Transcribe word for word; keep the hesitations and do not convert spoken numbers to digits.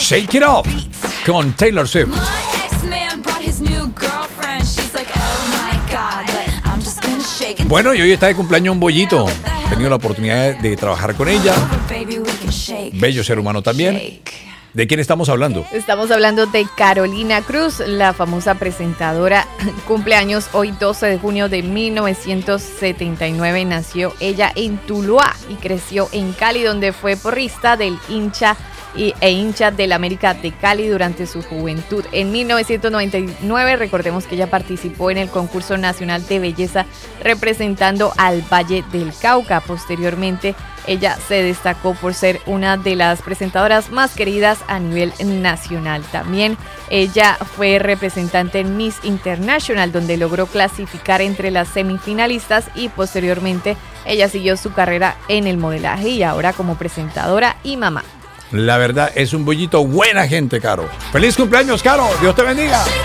Shake It Up con Taylor Swift. Bueno, y hoy está de cumpleaños un bollito. He tenido la oportunidad de trabajar con ella. Bello ser humano también. ¿De quién estamos hablando? Estamos hablando de Carolina Cruz, la famosa presentadora. Cumpleaños hoy doce de junio de mil novecientos setenta y nueve. Nació ella en Tuluá y creció en Cali, donde fue porrista del hincha y, e hincha del América de Cali durante su juventud. En mil novecientos noventa y nueve, recordemos que ella participó en el concurso nacional de belleza representando al Valle del Cauca. Posteriormente, ella se destacó por ser una de las presentadoras más queridas a nivel nacional. También ella fue representante en Miss International, donde logró clasificar entre las semifinalistas, y posteriormente ella siguió su carrera en el modelaje y ahora como presentadora y mamá. La verdad, es un bollito buena gente, Caro. ¡Feliz cumpleaños, Caro! ¡Dios te bendiga!